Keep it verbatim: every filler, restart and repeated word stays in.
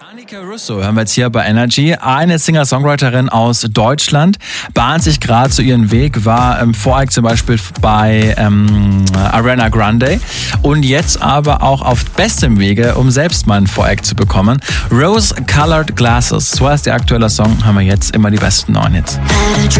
Annika Russo hören wir jetzt hier bei Energy. Eine Singer-Songwriterin aus Deutschland bahnt sich gerade zu ihren Weg, war im Voreck zum Beispiel bei ähm, Ariana Grande und jetzt aber auch auf bestem Wege, um selbst mal ein Voreck zu bekommen. Rose Colored Glasses, so heißt der aktuelle Song, haben wir jetzt immer die besten neuen Hits.